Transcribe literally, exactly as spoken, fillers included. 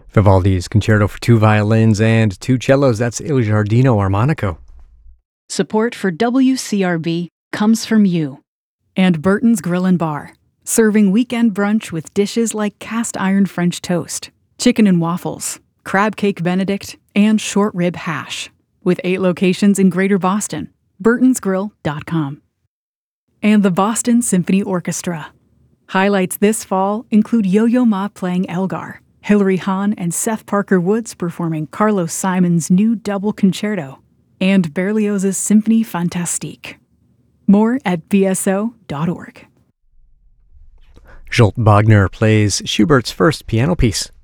Vivaldi's Concerto for Two Violins and Two Cellos, that's Il Giardino Armonico. Support for W C R B comes from you. And Burton's Grill and Bar, serving weekend brunch with dishes like cast iron French toast, chicken and waffles, crab cake Benedict, and short rib hash. With eight locations in Greater Boston. burtons grill dot com. And the Boston Symphony Orchestra. Highlights this fall include Yo-Yo Ma playing Elgar, Hilary Hahn and Seth Parker Woods performing Carlos Simon's new double concerto, and Berlioz's Symphonie Fantastique. More at b s o dot org. Zsolt Bogner plays Schubert's first piano piece.